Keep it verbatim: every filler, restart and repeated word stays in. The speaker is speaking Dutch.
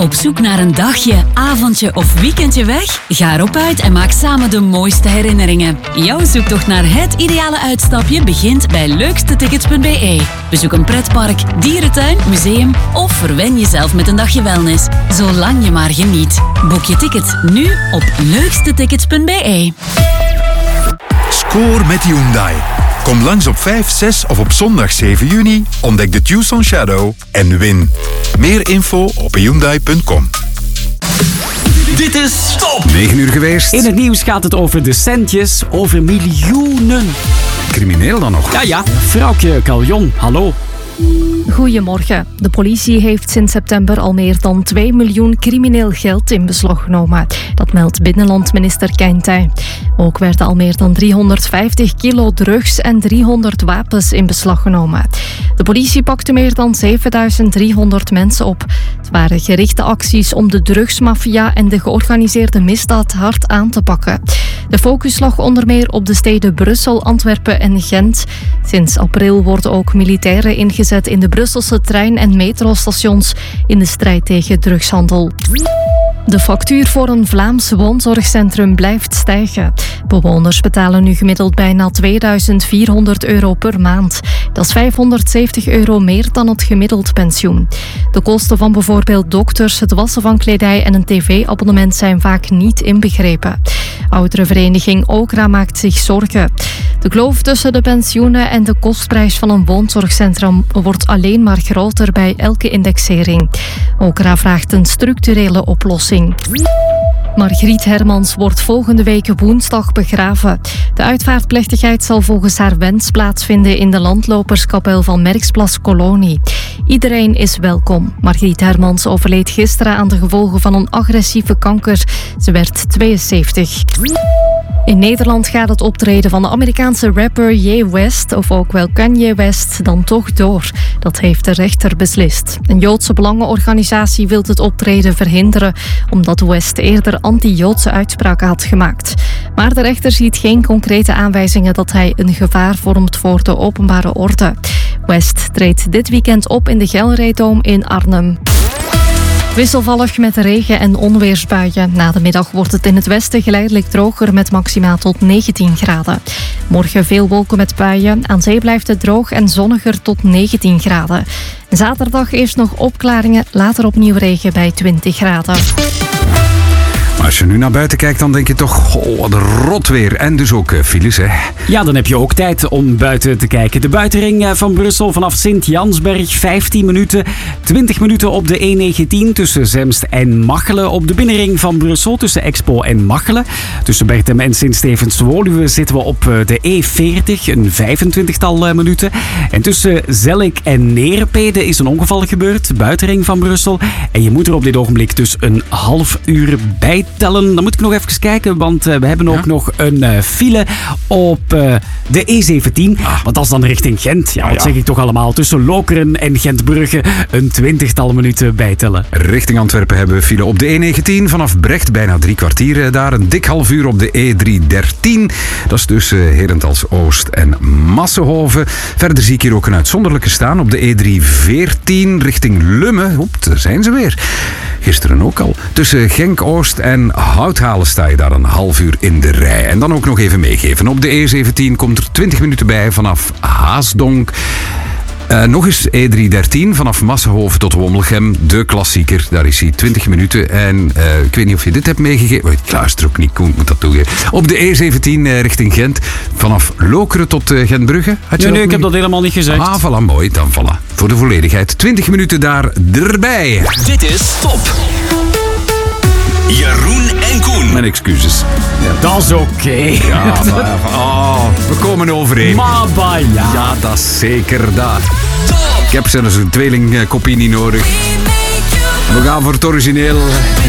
Op zoek naar een dagje, avondje of weekendje weg? Ga erop uit en maak samen de mooiste herinneringen. Jouw zoektocht naar het ideale uitstapje begint bij leukste tickets punt b e. Bezoek een pretpark, dierentuin, museum of verwen jezelf met een dagje wellness. Zolang je maar geniet. Boek je ticket nu op leukste tickets punt b e. Score met Hyundai. Kom langs op vijf, zes of op zondag zeven juni, ontdek de Tucson Shadow en win. Meer info op hyundai punt com. Dit is Stop! negen uur geweest. In het nieuws gaat het over de centjes, over miljoenen. Crimineel dan nog? Ja, ja. Vrouwtje Caljon, hallo. Goedemorgen. De politie heeft sinds september al meer dan twee miljoen crimineel geld in beslag genomen. Dat meldt binnenlandminister Keintij. Ook werden al meer dan driehonderdvijftig kilo drugs en driehonderd wapens in beslag genomen. De politie pakte meer dan zevenduizend driehonderd mensen op. Het waren gerichte acties om de drugsmafia en de georganiseerde misdaad hard aan te pakken. De focus lag onder meer op de steden Brussel, Antwerpen en Gent. Sinds april worden ook militairen ingezet in de Brusselse trein- en metrostations in de strijd tegen drugshandel. De factuur voor een Vlaams woonzorgcentrum blijft stijgen. Bewoners betalen nu gemiddeld bijna tweeduizend vierhonderd euro per maand. Dat is vijfhonderdzeventig euro meer dan het gemiddeld pensioen. De kosten van bijvoorbeeld dokters, het wassen van kledij en een tv-abonnement zijn vaak niet inbegrepen. Ouderenvereniging Okra maakt zich zorgen. De kloof tussen de pensioenen en de kostprijs van een woonzorgcentrum wordt alleen maar groter bij elke indexering. Okra vraagt een structurele oplossing. Margriet Hermans wordt volgende week woensdag begraven. De uitvaartplechtigheid zal volgens haar wens plaatsvinden in de landloperskapel van Merksplas Kolonie. Iedereen is welkom. Margriet Hermans overleed gisteren aan de gevolgen van een agressieve kanker. Ze werd tweeënzeventig. In Nederland gaat het optreden van de Amerikaanse rapper Ye West, of ook wel Kanye West, dan toch door. Dat heeft de rechter beslist. Een Joodse belangenorganisatie wil het optreden verhinderen, omdat West eerder anti-Joodse uitspraken had gemaakt. Maar de rechter ziet geen concrete aanwijzingen dat hij een gevaar vormt voor de openbare orde. West treedt dit weekend op in de Gelredoom in Arnhem. Wisselvallig met regen- en onweersbuien. Na de middag wordt het in het westen geleidelijk droger met maximaal tot negentien graden. Morgen veel wolken met buien. Aan zee blijft het droog en zonniger tot negentien graden. Zaterdag eerst nog opklaringen, later opnieuw regen bij twintig graden. Als je nu naar buiten kijkt, dan denk je toch, oh, wat rot weer. En dus ook uh, files, hè. Ja, dan heb je ook tijd om buiten te kijken. De buitenring van Brussel vanaf Sint-Jansberg, vijftien minuten. twintig minuten op de E negentien tussen Zemst en Machelen. Op de binnenring van Brussel tussen Expo en Machelen. Tussen Berchem en Sint-Stevens-Woluwe zitten we op de E veertig, een vijfentwintigtal minuten. En tussen Zellik en Neerpede is een ongeval gebeurd, buitenring van Brussel. En je moet er op dit ogenblik dus een half uur bij tellen. Dan moet ik nog even kijken, want uh, we hebben ook ja? nog een uh, file op uh, de E zeventien. Ah. Want dat is dan richting Gent. Ja, wat ah, ja. zeg ik toch allemaal? Tussen Lokeren en Gentbrugge een twintigtal minuten bijtellen. Richting Antwerpen hebben we file op de E negentien. Vanaf Brecht bijna drie kwartier daar. Een dik half uur op de E driehonderddertien. Dat is tussen Herentals Oost en Massenhoven. Verder zie ik hier ook een uitzonderlijke staan op de E driehonderdveertien richting Lummen. Oep, daar zijn ze weer. Gisteren ook al. Tussen Genk Oost en Houthalen sta je daar een half uur in de rij. En dan ook nog even meegeven. Op de E zeventien komt er twintig minuten bij vanaf Haasdonk. Uh, nog eens E driehonderddertien vanaf Massenhoven tot Wommelgem. De klassieker, daar is hij twintig minuten. En uh, ik weet niet of je dit hebt meegegeven. Oh, ik luister ook niet, ik moet dat doen. Op de E zeventien uh, richting Gent. Vanaf Lokeren tot uh, Gentbrugge. Had je nee, nee, ik heb dat helemaal niet gezegd. Ah, voilà, mooi. Dan voilà. Voor de volledigheid. twintig minuten daar erbij. Dit is Stop. Jeroen en Koen. Mijn excuses. Ja, dat is oké. Okay. Ja, maar, oh, we komen overeen. Maar bah, ja. Ja, dat is zeker dat. Ik heb zelfs een tweelingkopie niet nodig. We gaan voor het origineel.